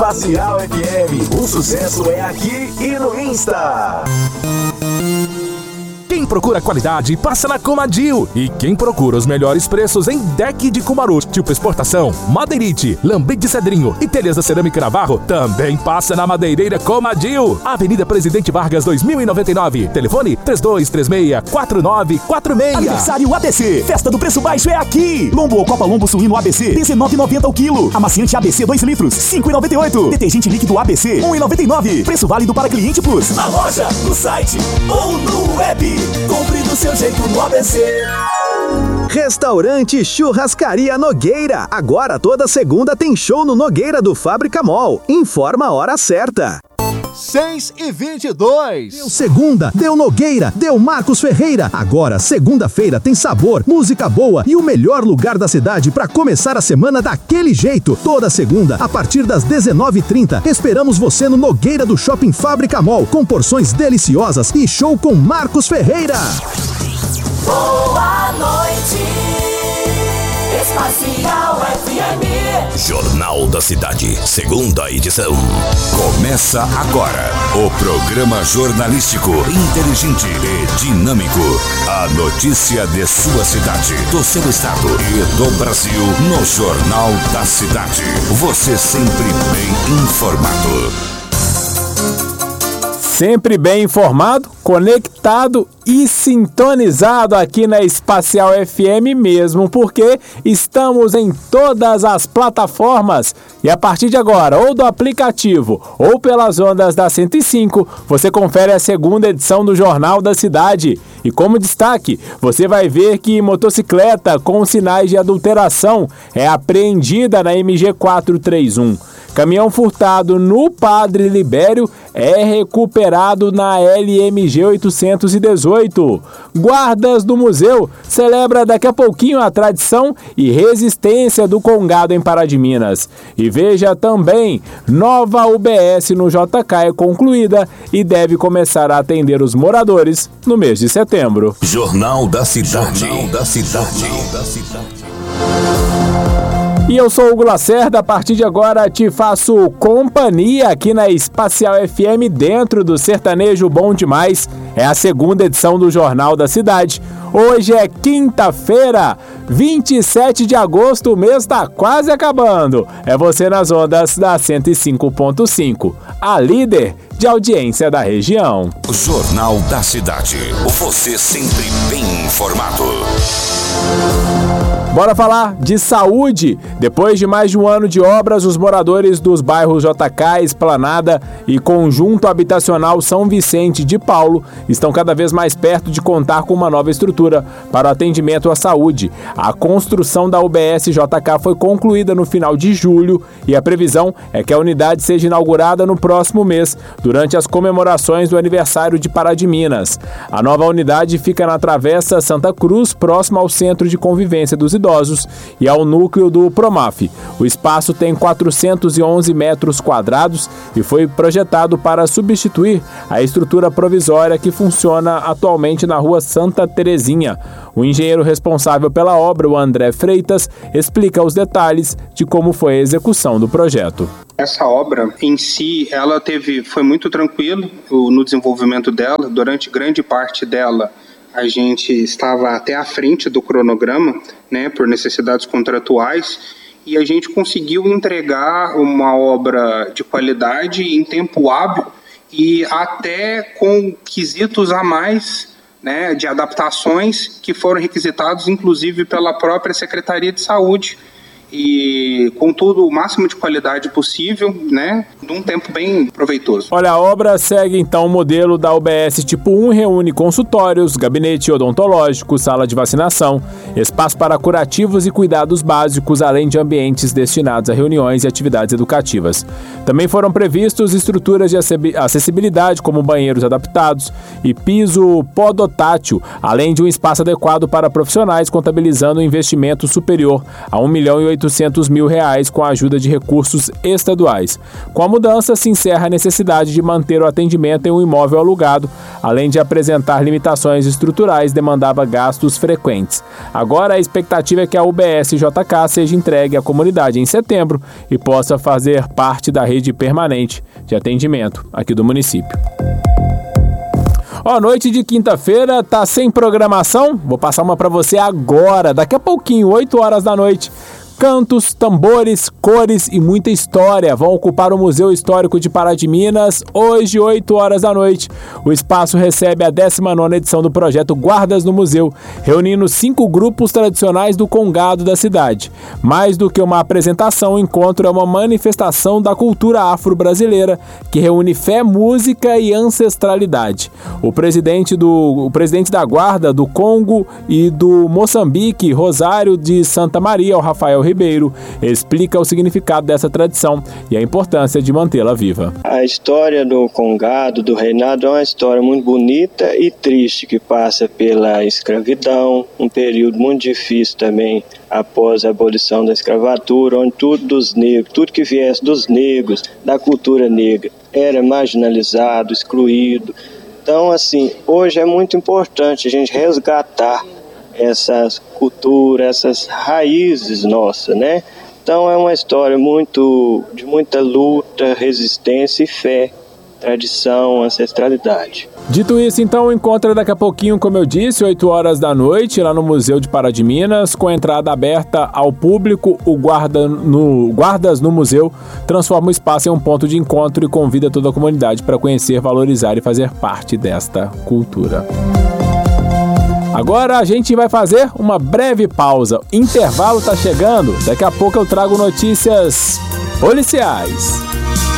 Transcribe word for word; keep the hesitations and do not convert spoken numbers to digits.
Espacial F M, o sucesso é aqui e no Insta. Quem procura qualidade, passa na Comadil. E quem procura os melhores preços em deck de Cumaru, tipo exportação, madeirite, lambrete de cedrinho e telhas da cerâmica Navarro, também passa na Madeireira Comadil. Avenida Presidente Vargas, dois mil e noventa e nove. Telefone três dois três seis, quatro nove quatro seis. Aniversário A B C. Festa do preço baixo é aqui. Lombo ou Copa Lombo suíno A B C, dezenove reais e noventa centavos o quilo. Amaciante A B C dois litros, cinco reais e noventa e oito centavos. Detergente líquido A B C, um real e noventa e nove centavos. Preço válido para Cliente Plus. Na loja, no site ou no web. Compre do seu jeito no A B C. Restaurante Churrascaria Nogueira. Agora toda segunda tem show no Nogueira do Fábrica Mall. Informa a hora certa. seis e vinte e dois. Deu segunda, deu Nogueira, deu Marcos Ferreira. Agora, segunda-feira, tem sabor, música boa e o melhor lugar da cidade para começar a semana daquele jeito. Toda segunda, a partir das dezenove e trinta, esperamos você no Nogueira do Shopping Fábrica Mall, com porções deliciosas e show com Marcos Ferreira. Boa noite, Espacial F M. Jornal da Cidade, segunda edição. Começa agora o programa jornalístico inteligente e dinâmico. A notícia de sua cidade, do seu estado e do Brasil no Jornal da Cidade. Você sempre bem informado. Sempre bem informado, conectado e sintonizado aqui na Espacial F M mesmo, porque estamos em todas as plataformas. E a partir de agora, ou do aplicativo ou pelas ondas da cento e cinco, você confere a segunda edição do Jornal da Cidade. E como destaque, você vai ver que motocicleta com sinais de adulteração é apreendida na M G quatrocentos e trinta e um. Caminhão furtado no Padre Libério é recuperado na L M G oitocentos e dezoito. Guardas do museu celebra daqui a pouquinho a tradição e resistência do Congado em Pará de Minas. E veja também, nova U B S no J K é concluída e deve começar a atender os moradores no mês de setembro. Jornal da Cidade. Jornal da Cidade. Jornal da Cidade. E eu sou o Hugo Lacerda, a partir de agora te faço companhia aqui na Espacial F M dentro do Sertanejo Bom Demais. É a segunda edição do Jornal da Cidade. Hoje é quinta-feira, vinte e sete de agosto, o mês está quase acabando. É você nas ondas da cento e cinco ponto cinco, a líder de audiência da região. Jornal da Cidade, você sempre bem informado. Bora falar de saúde. Depois de mais de um ano de obras, os moradores dos bairros J K, Esplanada e Conjunto Habitacional São Vicente de Paulo estão cada vez mais perto de contar com uma nova estrutura para o atendimento à saúde. A construção da U B S J K foi concluída no final de julho e a previsão é que a unidade seja inaugurada no próximo mês, durante as comemorações do aniversário de Pará de Minas. A nova unidade fica na Travessa Santa Cruz, próximo ao Centro de Convivência dos Idosos e ao núcleo do Promaf. O espaço tem quatrocentos e onze metros quadrados e foi projetado para substituir a estrutura provisória que funciona atualmente na Rua Santa Terezinha. O engenheiro responsável pela obra, o André Freitas, explica os detalhes de como foi a execução do projeto. Essa obra em si, ela teve, foi muito tranquila no desenvolvimento dela. Durante grande parte dela, a gente estava até à frente do cronograma, né, por necessidades contratuais, e a gente conseguiu entregar uma obra de qualidade em tempo hábil e até com quesitos a mais, né, de adaptações que foram requisitados, inclusive pela própria Secretaria de Saúde. E com tudo o máximo de qualidade possível, né, num tempo bem proveitoso. Olha, a obra segue então o modelo da U B S tipo um, reúne consultórios, gabinete odontológico, sala de vacinação, espaço para curativos e cuidados básicos, além de ambientes destinados a reuniões e atividades educativas. Também foram previstos estruturas de acessibilidade, como banheiros adaptados e piso podotátil, além de um espaço adequado para profissionais, contabilizando um investimento superior a um milhão e oitocentos mil reais com a ajuda de recursos estaduais. Com a mudança, se encerra a necessidade de manter o atendimento em um imóvel alugado, além de apresentar limitações estruturais, demandava gastos frequentes. Agora, a expectativa é que a U B S J K seja entregue à comunidade em setembro e possa fazer parte da rede permanente de atendimento aqui do município. Ó, noite de quinta-feira tá sem programação? Vou passar uma para você agora, daqui a pouquinho, oito horas da noite. Cantos, tambores, cores e muita história vão ocupar o Museu Histórico de Pará de Minas hoje, oito horas da noite. O espaço recebe a décima nona edição do projeto Guardas no Museu, reunindo cinco grupos tradicionais do Congado da cidade. Mais do que uma apresentação, o encontro é uma manifestação da cultura afro-brasileira que reúne fé, música e ancestralidade. O presidente, do, o presidente da Guarda do Congo e do Moçambique, Rosário de Santa Maria, o Rafael Ribeiro, explica o significado dessa tradição e a importância de mantê-la viva. A história do Congado, do reinado, é uma história muito bonita e triste, que passa pela escravidão, um período muito difícil também após a abolição da escravatura, onde tudo dos negros, tudo que viesse dos negros, da cultura negra, era marginalizado, excluído. Então, assim, hoje é muito importante a gente resgatar essas culturas, essas raízes nossas, né? Então é uma história muito, de muita luta, resistência e fé, tradição, ancestralidade. Dito isso, então, o encontro é daqui a pouquinho, como eu disse, oito horas da noite, lá no Museu de Pará de Minas, com entrada aberta ao público. O guarda no, Guardas no Museu transforma o espaço em um ponto de encontro e convida toda a comunidade para conhecer, valorizar e fazer parte desta cultura. Agora a gente vai fazer uma breve pausa. Intervalo tá chegando. Daqui a pouco eu trago notícias policiais.